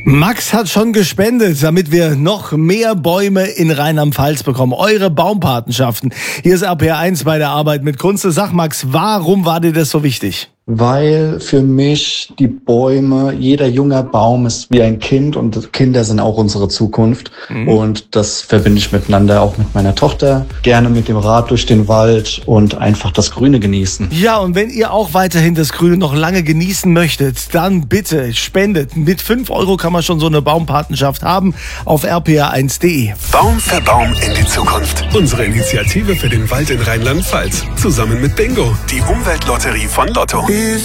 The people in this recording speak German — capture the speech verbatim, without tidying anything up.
Max hat schon gespendet, damit wir noch mehr Bäume in Rheinland-Pfalz bekommen. Eure Baumpatenschaften. Hier ist R P R eins bei der Arbeit mit Kunze. Sag Max, warum war dir das so wichtig? Weil für mich die Bäume, jeder junger Baum ist wie ein Kind und Kinder sind auch unsere Zukunft. Mhm. Und das verbinde ich miteinander, auch mit meiner Tochter. Gerne mit dem Rad durch den Wald und einfach das Grüne genießen. Ja, und wenn ihr auch weiterhin das Grüne noch lange genießen möchtet, dann bitte spendet. Mit fünf Euro kann man schon so eine Baumpatenschaft haben auf r p r eins punkt d e. Baum für Baum in die Zukunft. Unsere Initiative für den Wald in Rheinland-Pfalz. Zusammen mit Bingo, die Umweltlotterie von Lotto.